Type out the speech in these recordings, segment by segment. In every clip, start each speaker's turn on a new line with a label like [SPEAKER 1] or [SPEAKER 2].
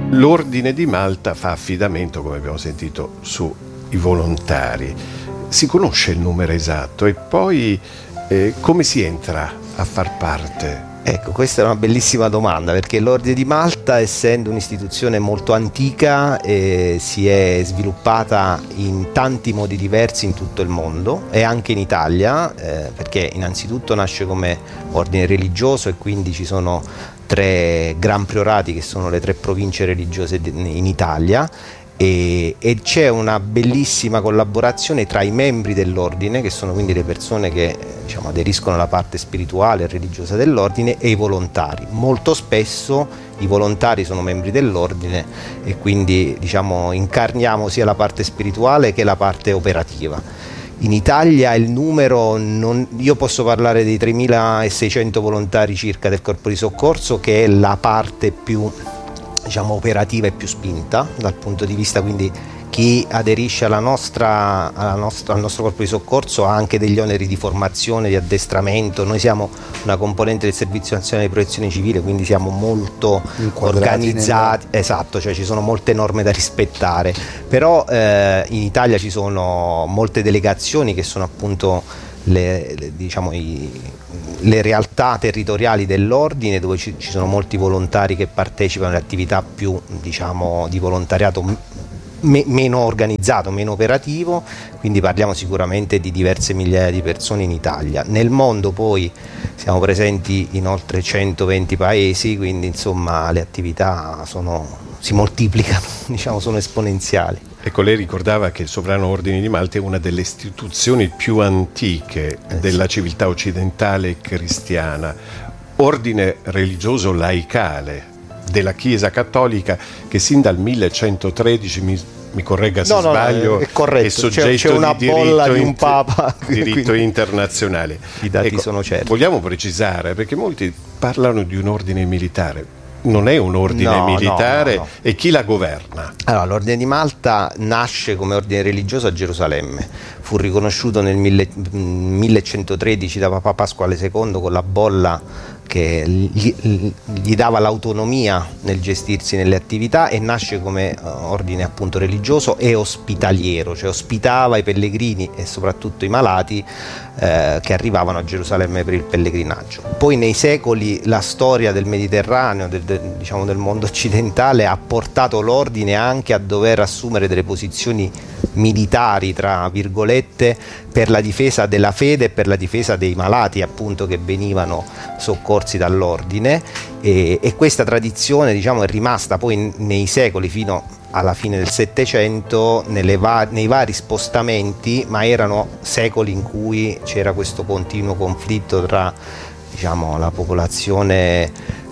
[SPEAKER 1] L'Ordine di Malta fa affidamento, come abbiamo sentito, sui volontari. Si conosce il numero esatto e poi come si entra a far parte?
[SPEAKER 2] Ecco, questa è una bellissima domanda, perché l'Ordine di Malta, essendo un'istituzione molto antica, si è sviluppata in tanti modi diversi in tutto il mondo e anche in Italia, perché innanzitutto nasce come ordine religioso e quindi ci sono 3 gran priorati che sono le 3 province religiose in Italia. E c'è una bellissima collaborazione tra i membri dell'ordine, che sono quindi le persone che aderiscono alla parte spirituale e religiosa dell'ordine, e i volontari. Molto spesso i volontari sono membri dell'ordine e quindi incarniamo sia la parte spirituale che la parte operativa. In Italia il numero, io posso parlare dei 3.600 volontari circa del corpo di soccorso, che è la parte più operativa e più spinta dal punto di vista, quindi chi aderisce al nostro corpo di soccorso ha anche degli oneri di formazione, di addestramento. Noi siamo una componente del Servizio Nazionale di Protezione Civile, quindi siamo molto organizzati, esatto, cioè ci sono molte norme da rispettare, però in Italia ci sono molte delegazioni che sono appunto le realtà territoriali dell'ordine, dove ci sono molti volontari che partecipano alle attività più di volontariato meno organizzato, meno operativo, quindi parliamo sicuramente di diverse migliaia di persone in Italia. Nel mondo poi siamo presenti in oltre 120 paesi, quindi insomma le attività si moltiplicano, sono esponenziali.
[SPEAKER 1] Ecco, lei ricordava che il Sovrano Ordine di Malta è una delle istituzioni più antiche della civiltà occidentale cristiana, ordine religioso laicale della Chiesa Cattolica che sin dal 1113, mi corregga se sbaglio,
[SPEAKER 2] è corretto,
[SPEAKER 1] è soggetto
[SPEAKER 2] c'è una
[SPEAKER 1] di
[SPEAKER 2] bolla di un Papa,
[SPEAKER 1] diritto internazionale.
[SPEAKER 2] I dati sono certi.
[SPEAKER 1] Vogliamo precisare, perché molti parlano di un ordine militare. Non è un ordine militare, no. E chi la governa?
[SPEAKER 2] Allora, l'Ordine di Malta nasce come ordine religioso a Gerusalemme, fu riconosciuto nel 1113 da Papa Pasquale II con la bolla che gli dava l'autonomia nel gestirsi nelle attività, e nasce come ordine appunto religioso e ospitaliero, cioè ospitava i pellegrini e soprattutto i malati che arrivavano a Gerusalemme per il pellegrinaggio. Poi nei secoli la storia del Mediterraneo, del mondo occidentale, ha portato l'ordine anche a dover assumere delle posizioni militari, tra virgolette, per la difesa della fede e per la difesa dei malati appunto che venivano soccorsi dall'ordine, e questa tradizione è rimasta poi nei secoli fino alla fine del Settecento nei vari spostamenti, ma erano secoli in cui c'era questo continuo conflitto tra la popolazione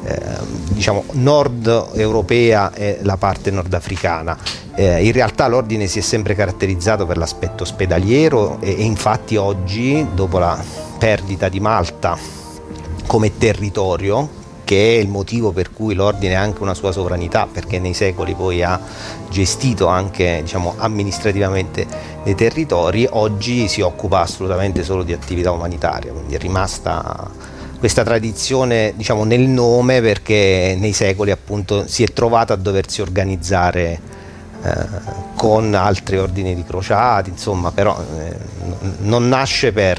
[SPEAKER 2] nord europea e la parte nordafricana. In realtà l'ordine si è sempre caratterizzato per l'aspetto ospedaliero e infatti oggi, dopo la perdita di Malta come territorio, che è il motivo per cui l'ordine ha anche una sua sovranità, perché nei secoli poi ha gestito anche amministrativamente dei territori, oggi si occupa assolutamente solo di attività umanitaria, quindi è rimasta questa tradizione nel nome, perché nei secoli appunto si è trovata a doversi organizzare con altri ordini di crociati, insomma, però non nasce per.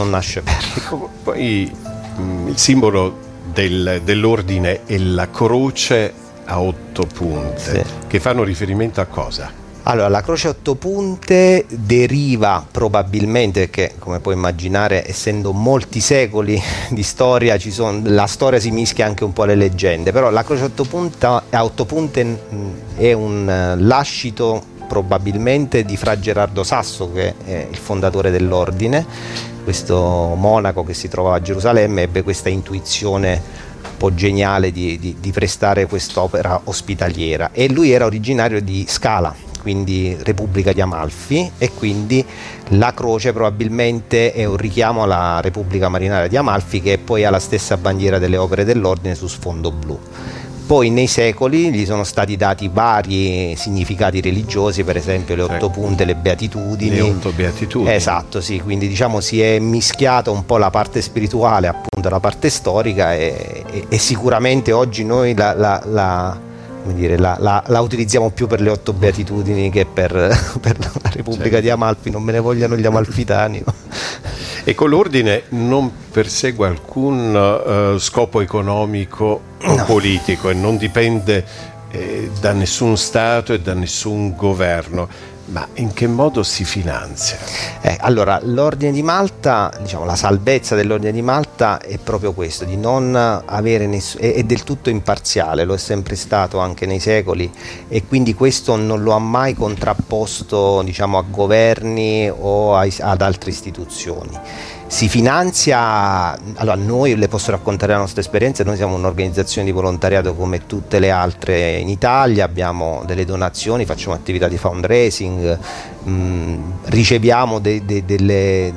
[SPEAKER 1] Poi il simbolo dell'ordine è la croce a 8 punte, sì, che fanno riferimento a cosa?
[SPEAKER 2] Allora, la croce a 8 punte deriva probabilmente, perché come puoi immaginare, essendo molti secoli di storia, la storia si mischia anche un po' alle leggende, però la croce a 8 punte è un lascito probabilmente di Fra Gerardo Sasso, che è il fondatore dell'ordine. Questo monaco che si trovava a Gerusalemme ebbe questa intuizione un po' geniale di prestare quest'opera ospitaliera, e lui era originario di Scala, quindi Repubblica di Amalfi, e quindi la croce probabilmente è un richiamo alla Repubblica Marinaria di Amalfi, che poi ha la stessa bandiera delle opere dell'ordine su sfondo blu. Poi nei secoli gli sono stati dati vari significati religiosi, per esempio le 8 punte, le beatitudini.
[SPEAKER 1] Le 8 beatitudini.
[SPEAKER 2] Esatto, sì, quindi si è mischiata un po' la parte spirituale, appunto, la parte storica, e sicuramente oggi noi la come dire, la utilizziamo più per le 8 beatitudini che per la Repubblica di Amalfi, non me ne vogliano gli amalfitani.
[SPEAKER 1] Ecco, l'ordine non persegue alcun scopo economico o politico e non dipende da nessun Stato e da nessun governo. Ma in che modo si finanzia?
[SPEAKER 2] Allora, l'Ordine di Malta, diciamo, la salvezza dell'Ordine di Malta è proprio questo, di non avere è del tutto imparziale, lo è sempre stato anche nei secoli, e quindi questo non lo ha mai contrapposto, diciamo, a governi o ad altre istituzioni. Si finanzia, allora noi le posso raccontare la nostra esperienza, noi siamo un'organizzazione di volontariato come tutte le altre in Italia, abbiamo delle donazioni, facciamo attività di fundraising, riceviamo dei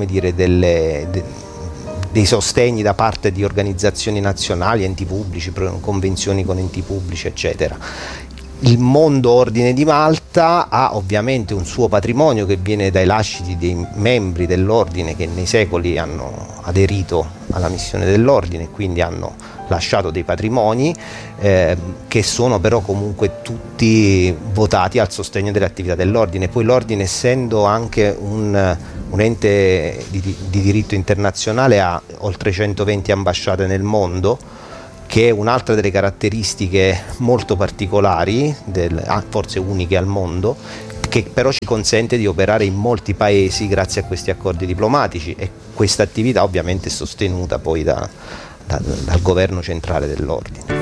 [SPEAKER 2] sostegni da parte di organizzazioni nazionali, enti pubblici, convenzioni con enti pubblici, eccetera. Il mondo Ordine di Malta ha ovviamente un suo patrimonio che viene dai lasciti dei membri dell'Ordine che nei secoli hanno aderito alla missione dell'Ordine e quindi hanno lasciato dei patrimoni che sono però comunque tutti votati al sostegno delle attività dell'Ordine. Poi l'Ordine, essendo anche un ente di diritto internazionale, ha oltre 120 ambasciate nel mondo, che è un'altra delle caratteristiche molto particolari, forse uniche al mondo, che però ci consente di operare in molti paesi grazie a questi accordi diplomatici, e questa attività ovviamente è sostenuta poi dal governo centrale dell'Ordine.